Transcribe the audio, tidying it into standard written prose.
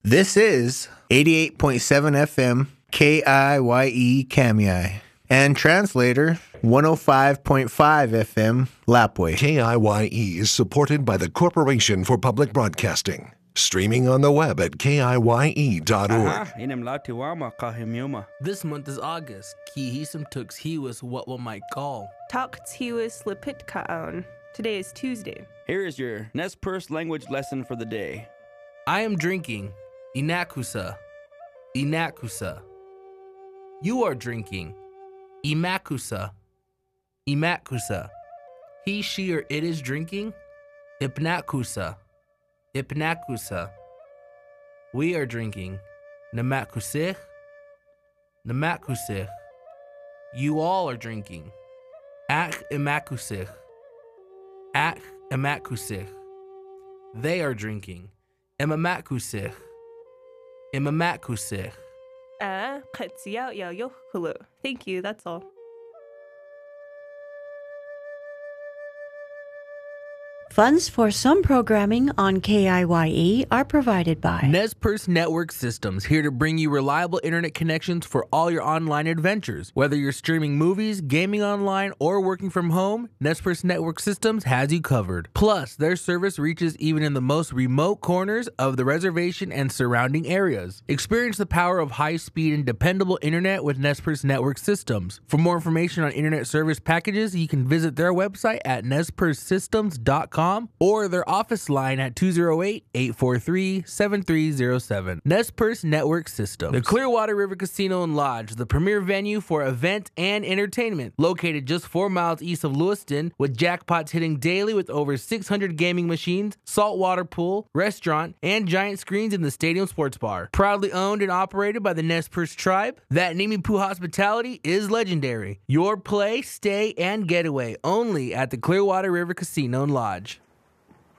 This is 88.7 FM KIYE Kamiai and translator 105.5 FM Lapway. KIYE is supported by the Corporation for Public Broadcasting. Streaming on the web at KIYE.org. This month is August. Kihisum tux hiwas what one might call. Talks hiwas lipitkaon. Today is Tuesday. Here is your Nez Perce language lesson for the day. I am drinking. Inakusa. Inakusa. You are drinking. Imakusa. Imakusa. He, she, or it is drinking. Ipnakusa. Ipnakusa. We are drinking. Namakusich. Namakusich. You all are drinking. Ak imakusich. Ak imakusich. They are drinking. Imamakusich. Imamakusich. Thank you, that's all. Funds for some programming on KIYE are provided by Nez Perce Network Systems, here to bring you reliable internet connections for all your online adventures. Whether you're streaming movies, gaming online, or working from home, Nez Perce Network Systems has you covered. Plus, their service reaches even in the most remote corners of the reservation and surrounding areas. Experience the power of high-speed and dependable internet with Nez Perce Network Systems. For more information on internet service packages, you can visit their website at nezpercesystems.com or their office line at 208-843-7307. Nez Perce Network Systems. The Clearwater River Casino and Lodge, the premier venue for event and entertainment. Located just 4 miles east of Lewiston, with jackpots hitting daily with over 600 gaming machines, saltwater pool, restaurant, and giant screens in the stadium sports bar. Proudly owned and operated by the Nez Perce tribe, that Nimipu hospitality is legendary. Your play, stay, and getaway only at the Clearwater River Casino and Lodge.